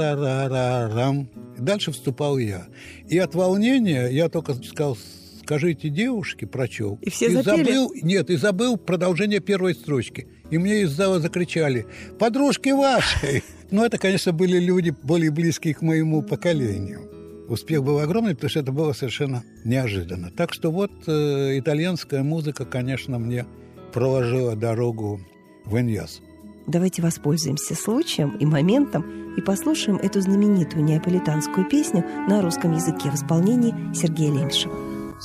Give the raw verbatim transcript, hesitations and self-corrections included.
Ра-ра-ра-рам. Дальше вступал я. И от волнения я только сказал: «Скажите девушке», прочел. И все и запели? забыл, нет, и забыл продолжение первой строчки. И мне из зала закричали: «Подружки ваши!» Ну, это, конечно, были люди более близкие к моему поколению. Успех был огромный, потому что это было совершенно неожиданно. Так что вот э, итальянская музыка, конечно, мне проложила дорогу в Иньяс. Давайте воспользуемся случаем и моментом и послушаем эту знаменитую неаполитанскую песню на русском языке в исполнении Сергея Лемешева.